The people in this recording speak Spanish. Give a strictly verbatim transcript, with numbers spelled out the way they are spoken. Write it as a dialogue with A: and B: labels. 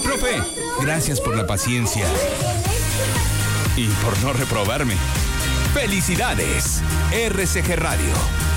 A: profe. Gracias por la paciencia. Y por no reprobarme. ¡Felicidades! R C G Radio.